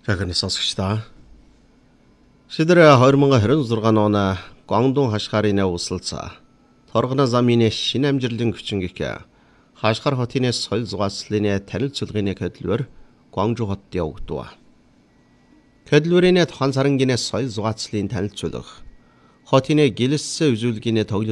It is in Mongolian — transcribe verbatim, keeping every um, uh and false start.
Захын сонсогчдаа. Шидэр хоёр мың двадцать шесть оны Гуандун хашгарын усалцаа. Торгоно замын шинэ амжилтын хүчингэх хашгар хотын соёл зугаацлын танил цулгын хөдөлгөөр Гуанчжоу хотод явагдав. Хөдөлгөөрийн тухайн сарангийн соёл зугаацлын танил цулгах хотын гэлэссэн үзүүлгийн